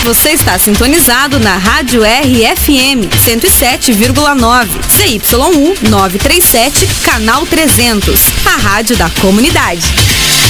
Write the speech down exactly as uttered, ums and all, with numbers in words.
Você está sintonizado na Rádio R F M cento e sete vírgula nove, C Y um nove três sete, canal trezentos, a rádio da comunidade.